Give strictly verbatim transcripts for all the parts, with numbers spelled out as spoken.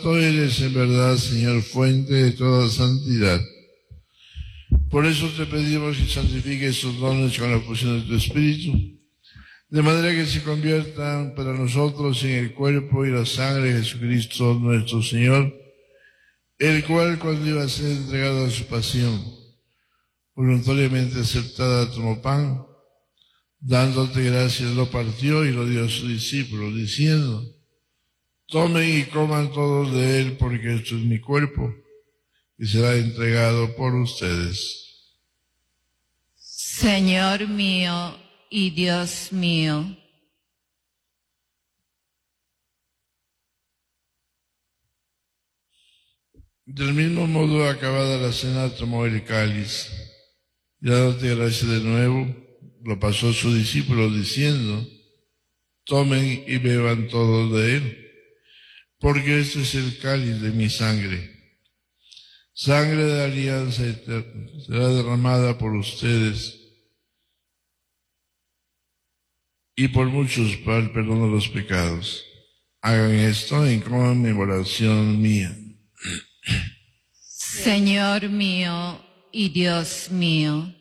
Tú eres en verdad, Señor, fuente de toda santidad. Por eso te pedimos que santifiques estos dones con la fusión de tu Espíritu, de manera que se conviertan para nosotros en el cuerpo y la sangre de Jesucristo nuestro Señor, el cual, cuando iba a ser entregado a su pasión, voluntariamente aceptada, tomó pan, dándote gracias, lo partió y lo dio a sus discípulos, diciendo: tomen y coman todos de él, porque esto es mi cuerpo, que será entregado por ustedes. Señor mío y Dios mío. Del mismo modo, acabada la cena, tomó el cáliz, y dándote gracias de nuevo, lo pasó a sus discípulos, diciendo: tomen y beban todos de él, porque este es el cáliz de mi sangre, sangre de alianza eterna, será derramada por ustedes y por muchos para el perdón de los pecados. Hagan esto en conmemoración mía. Señor mío y Dios mío.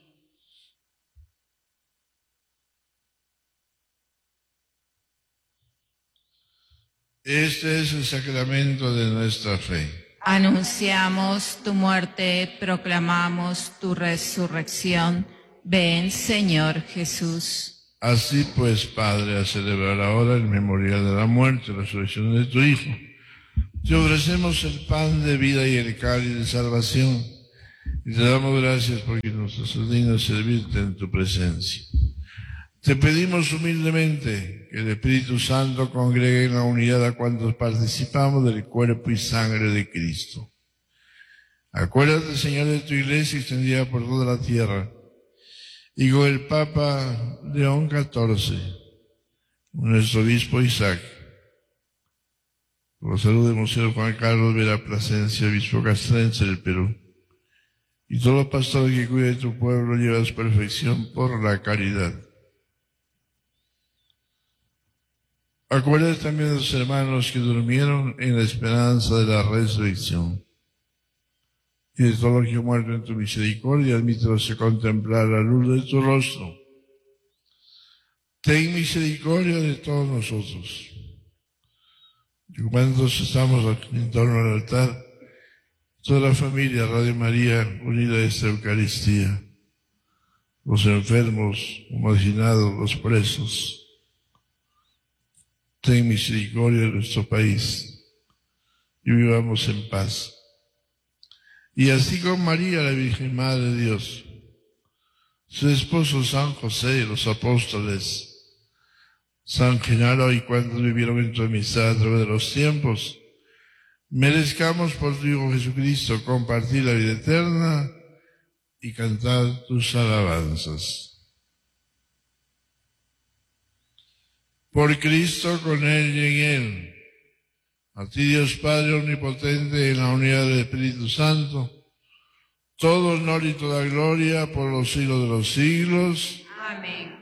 Este es el sacramento de nuestra fe. Anunciamos tu muerte, proclamamos tu resurrección. Ven, Señor Jesús. Así pues, Padre, a celebrar ahora el memorial de la muerte y resurrección de tu Hijo, te ofrecemos el pan de vida y el cáliz de salvación, y te damos gracias porque nos haces dignos de servirte en tu presencia. Te pedimos humildemente que el Espíritu Santo congregue en la unidad a cuantos participamos del cuerpo y sangre de Cristo. Acuérdate, Señor, de tu iglesia extendida por toda la tierra, y con el Papa León catorce, nuestro obispo Isaac, por la salud de Monseñor Juan Carlos Vera Plasencia, obispo castrense del Perú, y todos los pastores que cuiden de tu pueblo, lleva a su perfección por la caridad. Acuérdate también de los hermanos que durmieron en la esperanza de la resurrección. Y de todos los que han muerto en tu misericordia, admítelos a contemplar la luz de tu rostro. Ten misericordia de todos nosotros. Y cuantos estamos aquí en torno al altar, toda la familia Radio María unida a esta Eucaristía, los enfermos, los marginados, los presos. Ten misericordia de nuestro país y vivamos en paz. Y así con María, la Virgen Madre de Dios, su esposo San José, los apóstoles, San Genaro y cuantos vivieron en tu amistad a través de los tiempos, merezcamos por tu Hijo Jesucristo compartir la vida eterna y cantar tus alabanzas. Por Cristo, con Él y en Él, a ti Dios Padre Omnipotente, en la unidad del Espíritu Santo, todo honor y toda gloria por los siglos de los siglos. Amén.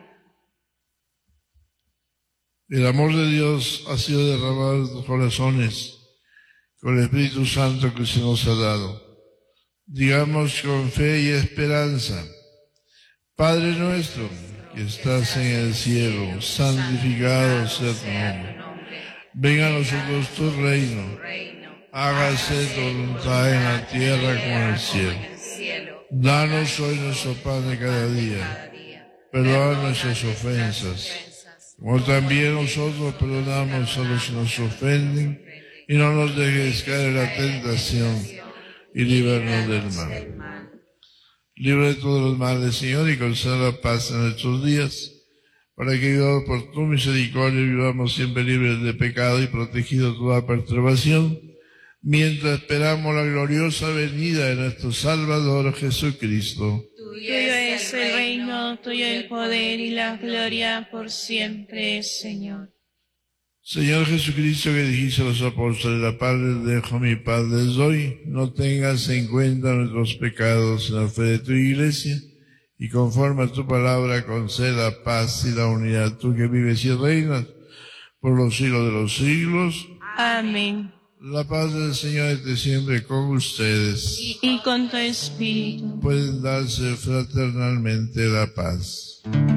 El amor de Dios ha sido derramado en tus corazones con el Espíritu Santo que se nos ha dado. Digamos con fe y esperanza: Padre nuestro, que estás en el cielo, santificado sea tu nombre. Venga a nosotros tu reino. Hágase tu voluntad en la tierra como en el cielo. Danos hoy nuestro pan de cada día. Perdona nuestras ofensas, como también nosotros perdonamos a los que nos ofenden, y no nos dejes caer en la tentación, y líbranos del mal. Libre de todos los males, Señor, y conceda la paz en nuestros días, para que, guiados por tu misericordia, vivamos siempre libres de pecado y protegidos de toda perturbación, mientras esperamos la gloriosa venida de nuestro Salvador Jesucristo. Tuyo es el reino, tuyo el poder y la gloria por siempre, Señor. Señor Jesucristo, que dijiste a los apóstoles: la paz les dejo, mi paz les doy, no tengas en cuenta nuestros pecados en la fe de tu iglesia, y conforme a tu palabra conceda la paz y la unidad, tú que vives y reinas por los siglos de los siglos. Amén. La paz del Señor esté siempre con ustedes. Y con tu espíritu. Pueden darse fraternalmente la paz.